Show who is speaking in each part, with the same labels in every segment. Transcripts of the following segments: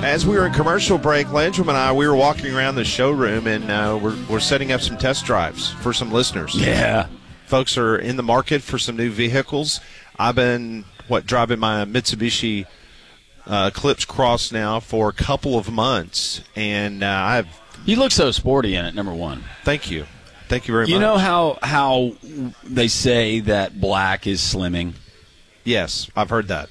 Speaker 1: As we were in commercial break, Landrum and I, we were walking around the showroom, and we're setting up some test drives for some listeners.
Speaker 2: Yeah.
Speaker 1: Folks are in the market for some new vehicles. I've been, driving my Mitsubishi Eclipse Cross now for a couple of months, and
Speaker 2: You look so sporty in it, number one.
Speaker 1: Thank you. Thank you very much.
Speaker 2: You know how they say that black is slimming?
Speaker 1: Yes, I've heard that.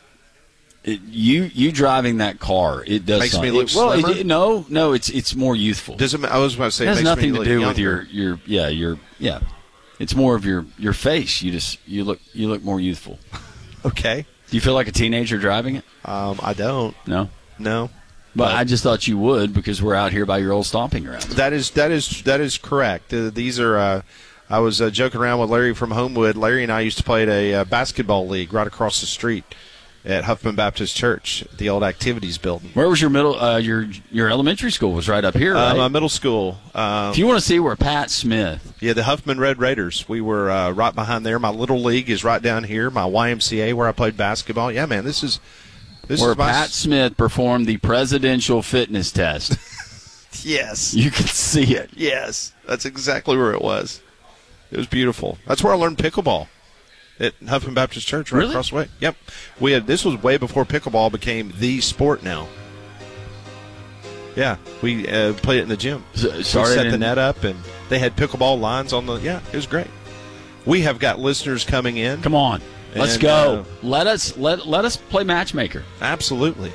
Speaker 2: You driving that car, it does
Speaker 1: makes
Speaker 2: something.
Speaker 1: me look slimmer?
Speaker 2: No, it's more youthful.
Speaker 1: I was about to say
Speaker 2: it has
Speaker 1: makes
Speaker 2: nothing
Speaker 1: me
Speaker 2: to do with
Speaker 1: younger.
Speaker 2: your It's more of your face. You look more youthful.
Speaker 1: Okay.
Speaker 2: Do you feel like a teenager driving it?
Speaker 1: I don't.
Speaker 2: No. But I just thought you would because we're out here by your old stomping grounds.
Speaker 1: That is correct. These are. I was joking around with Larry from Homewood. Larry and I used to play at a basketball league right across the street at Huffman Baptist Church, the old activities building.
Speaker 2: Where was your your elementary school? Was right up here, right?
Speaker 1: My middle school.
Speaker 2: If you want to see where Pat Smith.
Speaker 1: Yeah, the Huffman Red Raiders. We were right behind there. My little league is right down here. My YMCA where I played basketball. Yeah, man, this is where
Speaker 2: Pat Smith performed the presidential fitness test.
Speaker 1: Yes.
Speaker 2: You can see it.
Speaker 1: Yes. That's exactly where it was. It was beautiful. That's where I learned pickleball. At Huffman Baptist Church, right across the way. Yep, this was way before pickleball became the sport. Now, yeah, we played it in the gym. We set the net up, and they had pickleball lines on the. Yeah, it was great. We have got listeners coming in.
Speaker 2: Come on, let's go. Let us play matchmaker.
Speaker 1: Absolutely.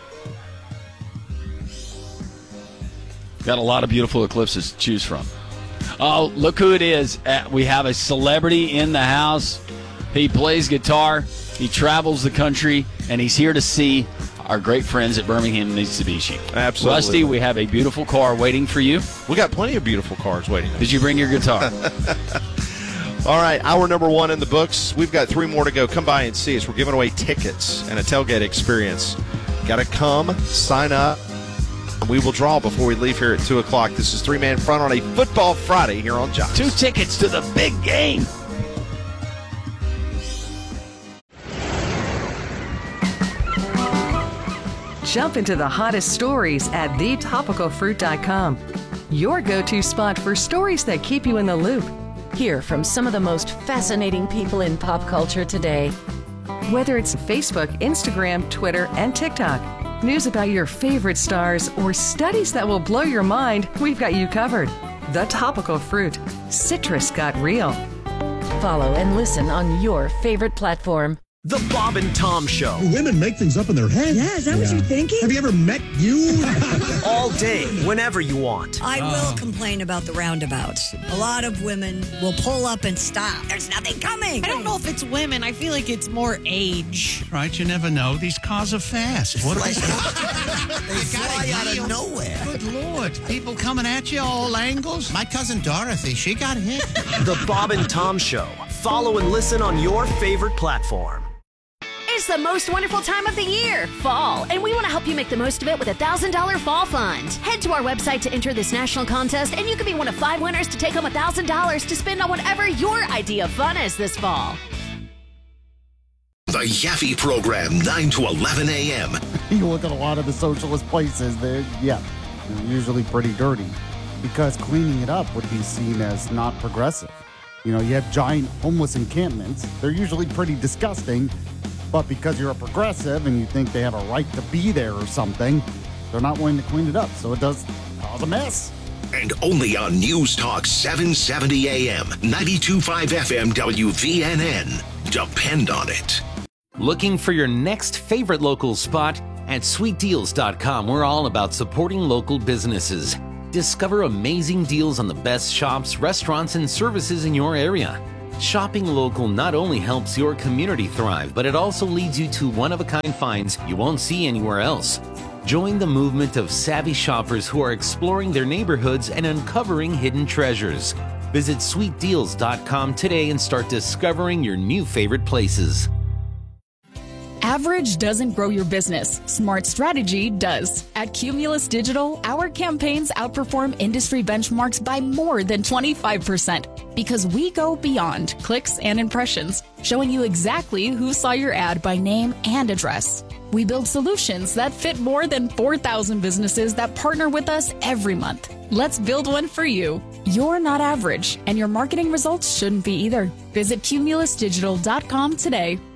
Speaker 2: Got a lot of beautiful eclipses to choose from. Oh, look who it is! We have a celebrity in the house. He plays guitar, he travels the country, and he's here to see our great friends at Birmingham Mitsubishi.
Speaker 1: Absolutely.
Speaker 2: Rusty, we have a beautiful car waiting for you.
Speaker 1: We got plenty of beautiful cars waiting.
Speaker 2: Did you bring your guitar?
Speaker 1: All right, hour number 1 in the books. We've got 3 more to go. Come by and see us. We're giving away tickets and a tailgate experience. Got to come, sign up. We will draw before we leave here at 2 o'clock. This is 3-Man Front on a Football Friday here on Jock.
Speaker 2: 2 tickets to the big game.
Speaker 3: Jump into the hottest stories at thetopicalfruit.com. Your go-to spot for stories that keep you in the loop.
Speaker 4: Hear from some of the most fascinating people in pop culture today.
Speaker 3: Whether it's Facebook, Instagram, Twitter, and TikTok, news about your favorite stars, or studies that will blow your mind, we've got you covered. The Topical Fruit. Citrus got real.
Speaker 4: Follow and listen on your favorite platform.
Speaker 5: The Bob and Tom Show.
Speaker 6: Women make things up in their heads.
Speaker 7: Yeah, is that what you're thinking?
Speaker 6: Have you ever met you?
Speaker 5: All day, whenever you want.
Speaker 7: I will complain about the roundabouts. A lot of women will pull up and stop. There's nothing coming.
Speaker 8: I don't know if it's women. I feel like it's more age.
Speaker 9: Right, you never know. These cars are fast. What are
Speaker 10: they fly out of nowhere.
Speaker 9: Good Lord. People coming at you all angles. My cousin Dorothy, she got hit.
Speaker 5: The Bob and Tom Show. Follow and listen on your favorite platform.
Speaker 11: It's the most wonderful time of the year, fall, and we want to help you make the most of it with a $1,000 fall fund. Head to our website to enter this national contest, and you could be one of 5 winners to take home $1,000 to spend on whatever your idea of fun is this fall.
Speaker 12: The Yaffe Program, 9 to 11 a.m.
Speaker 13: You look at a lot of the socialist places, they're usually pretty dirty because cleaning it up would be seen as not progressive. You know, you have giant homeless encampments. They're usually pretty disgusting. But because you're a progressive and you think they have a right to be there or something, they're not willing to clean it up. So it does cause a mess.
Speaker 12: And only on News Talk 770 AM, 92.5 FM WVNN. Depend on it.
Speaker 14: Looking for your next favorite local spot? At sweetdeals.com, we're all about supporting local businesses. Discover amazing deals on the best shops, restaurants, and services in your area. Shopping local not only helps your community thrive, but it also leads you to one-of-a-kind finds you won't see anywhere else. Join the movement of savvy shoppers who are exploring their neighborhoods and uncovering hidden treasures. Visit sweetdeals.com today and start discovering your new favorite places.
Speaker 15: Average doesn't grow your business. Smart strategy does. At Cumulus Digital, our campaigns outperform industry benchmarks by more than 25% because we go beyond clicks and impressions, showing you exactly who saw your ad by name and address. We build solutions that fit more than 4,000 businesses that partner with us every month. Let's build one for you. You're not average, and your marketing results shouldn't be either. Visit cumulusdigital.com today.